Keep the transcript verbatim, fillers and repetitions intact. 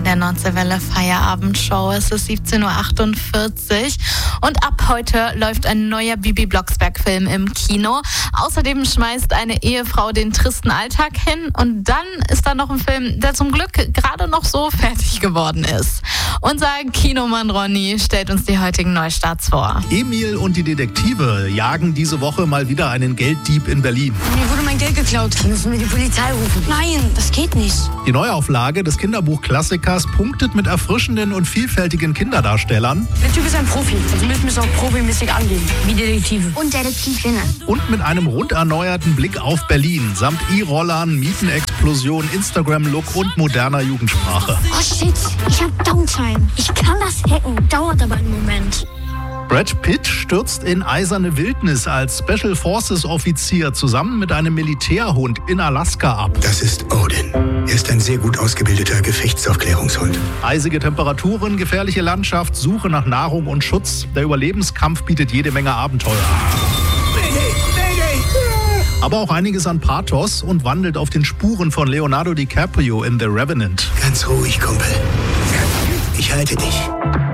der Nordseewelle Feierabendshow. Es ist siebzehn Uhr achtundvierzig und ab heute läuft ein neuer Bibi Blocksberg-Film im Kino. Außerdem schmeißt eine Ehefrau den tristen Alltag hin und dann ist da noch ein Film, der zum Glück gerade noch so fertig geworden ist. Unser Kinomann Ronny stellt uns die heutigen Neustarts vor. Emil und die Detektive jagen diese Woche mal wieder einen Gelddieb in Berlin. Mir wurde mein Geld geklaut. Müssen wir die Polizei rufen? Nein, das geht nicht. Die Neuauflage des Kinderbuchklassikers punktet mit erfrischenden und vielfältigen Kinderdarstellern. Der Typ ist ein Profi, also müssen wir es auch profimäßig angehen, wie Detektive. Und Detektivinnen. Und mit einem rund erneuerten Blick auf Berlin, samt E-Rollern, Mietenexplosion, Instagram-Look und moderner Jugendsprache. Oh shit, ich hab Downtime. Ich kann das hacken, dauert aber einen Moment. Brad Pitt stürzt in eiserne Wildnis als Special Forces Offizier zusammen mit einem Militärhund in Alaska ab. Das ist Odin. Er ist ein sehr gut ausgebildeter Gefechtsaufklärungshund. Eisige Temperaturen, gefährliche Landschaft, Suche nach Nahrung und Schutz. Der Überlebenskampf bietet jede Menge Abenteuer. Mayday, Mayday. Aber auch einiges an Pathos und wandelt auf den Spuren von Leonardo DiCaprio in The Revenant. Ganz ruhig, Kumpel. Ich halte dich.